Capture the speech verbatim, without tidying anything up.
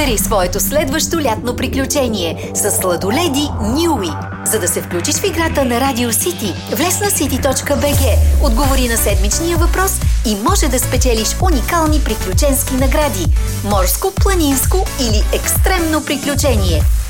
Избери своето следващо лятно приключение с сладоледи Нюи. За да се включиш в играта на Радио Сити, влез на сити точка би джи, отговори на седмичния въпрос и може да спечелиш уникални приключенски награди. Морско, планинско или екстремно приключение.